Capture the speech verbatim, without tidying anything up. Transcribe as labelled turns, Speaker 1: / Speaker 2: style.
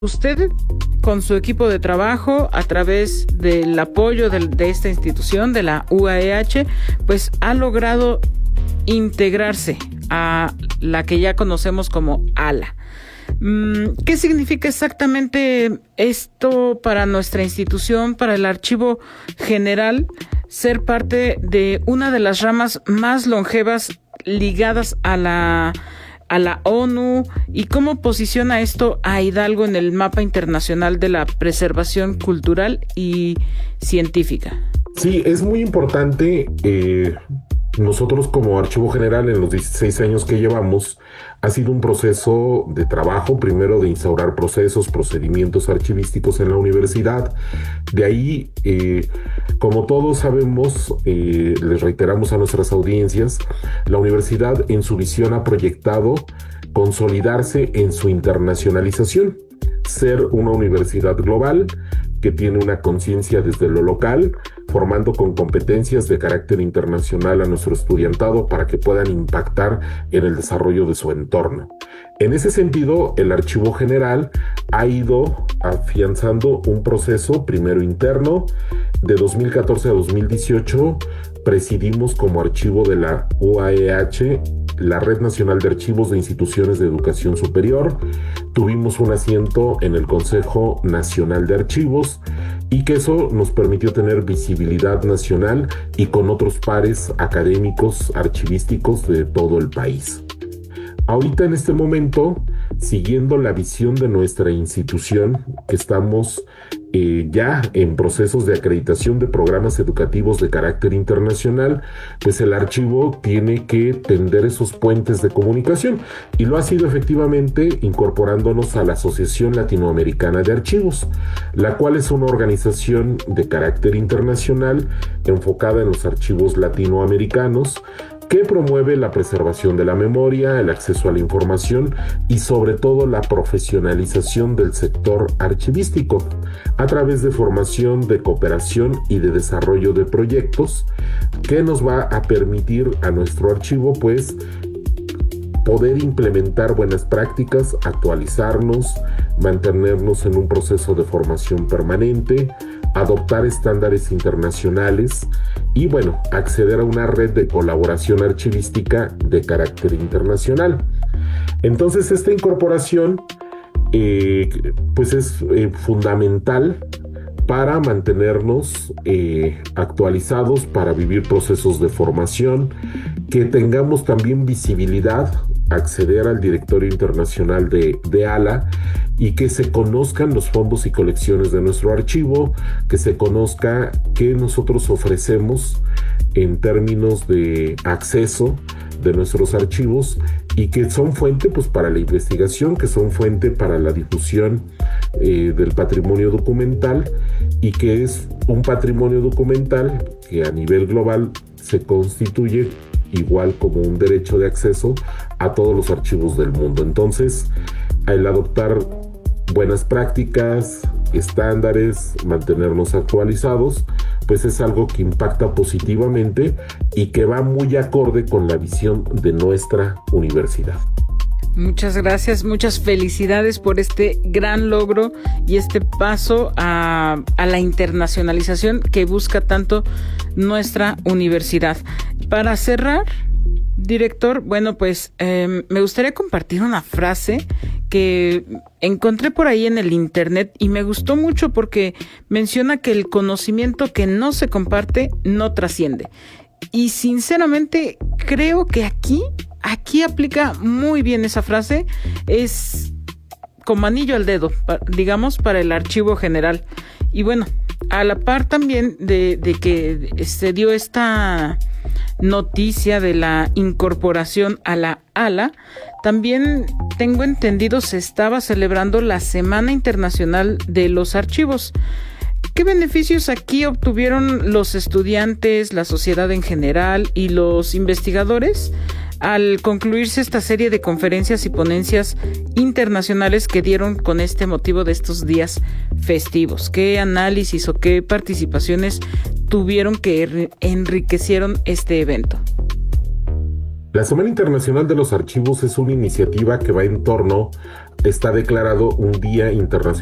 Speaker 1: Usted, con su equipo de trabajo, a través del apoyo de, de esta institución, de la U A E H, pues ha logrado integrarse a la que ya conocemos como ALA. ¿Qué significa exactamente esto para nuestra institución, para el Archivo General, ser parte de una de las ramas más longevas ligadas a la a la ONU, y cómo posiciona esto a Hidalgo en el mapa internacional de la preservación cultural y científica?
Speaker 2: Sí, es muy importante. Eh, nosotros como Archivo General, en los dieciséis años que llevamos, ha sido un proceso de trabajo, primero de instaurar procesos, procedimientos archivísticos en la universidad. De ahí, eh, como todos sabemos, eh, les reiteramos a nuestras audiencias, la universidad en su visión ha proyectado consolidarse en su internacionalización, ser una universidad global que tiene una conciencia desde lo local, formando con competencias de carácter internacional a nuestro estudiantado para que puedan impactar en el desarrollo de su entorno. En ese sentido, el Archivo General ha ido afianzando un proceso, primero interno. De dos mil catorce a dos mil dieciocho presidimos como archivo de la U A E H la Red Nacional de Archivos de Instituciones de Educación Superior. Tuvimos un asiento en el Consejo Nacional de Archivos, y que eso nos permitió tener visibilidad nacional y con otros pares académicos archivísticos de todo el país. Ahorita, en este momento, siguiendo la visión de nuestra institución, que estamos eh, ya en procesos de acreditación de programas educativos de carácter internacional, pues el archivo tiene que tender esos puentes de comunicación, y lo ha sido efectivamente incorporándonos a la Asociación Latinoamericana de Archivos, la cual es una organización de carácter internacional enfocada en los archivos latinoamericanos, que promueve la preservación de la memoria, el acceso a la información y sobre todo la profesionalización del sector archivístico a través de formación, de cooperación y de desarrollo de proyectos, que nos va a permitir a nuestro archivo pues poder implementar buenas prácticas, actualizarnos, mantenernos en un proceso de formación permanente, adoptar estándares internacionales y, bueno, acceder a una red de colaboración archivística de carácter internacional. Entonces, esta incorporación eh, pues es eh, fundamental para mantenernos eh, actualizados, para vivir procesos de formación, que tengamos también visibilidad, acceder al directorio internacional de, de ALA, y que se conozcan los fondos y colecciones de nuestro archivo, que se conozca qué nosotros ofrecemos en términos de acceso de nuestros archivos, y que son fuente pues para la investigación, que son fuente para la difusión eh, del patrimonio documental, y que es un patrimonio documental que a nivel global se constituye igual como un derecho de acceso a todos los archivos del mundo. Entonces, el adoptar buenas prácticas, estándares, mantenernos actualizados, pues es algo que impacta positivamente y que va muy acorde con la visión de nuestra universidad.
Speaker 1: Muchas gracias, muchas felicidades por este gran logro y este paso a, a la internacionalización que busca tanto nuestra universidad. Para cerrar, director, bueno, pues eh, me gustaría compartir una frase que encontré por ahí en el internet y me gustó mucho porque menciona que el conocimiento que no se comparte no trasciende. Y sinceramente creo que aquí, aquí aplica muy bien esa frase. Es como anillo al dedo, digamos, para el Archivo General. Y bueno, a la par también de, de que se dio esta noticia de la incorporación a la ALA, también tengo entendido se estaba celebrando la Semana Internacional de los Archivos. ¿Qué beneficios aquí obtuvieron los estudiantes, la sociedad en general y los investigadores al concluirse esta serie de conferencias y ponencias internacionales que dieron con este motivo de estos días festivos? ¿Qué análisis o qué participaciones tuvieron que enriquecieron este evento?
Speaker 2: La La Semana Internacional de los Archivos es una iniciativa que va en torno, está declarado un Día Internacional